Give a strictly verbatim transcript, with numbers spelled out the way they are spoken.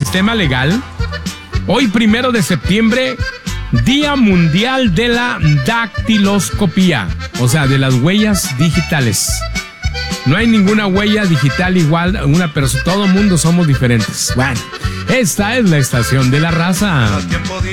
tema legal. Hoy, primero de septiembre, Día Mundial de la Dactiloscopía, o sea, de las huellas digitales. No hay ninguna huella digital igual a una persona, todo mundo somos diferentes. Bueno, esta es la estación de la raza.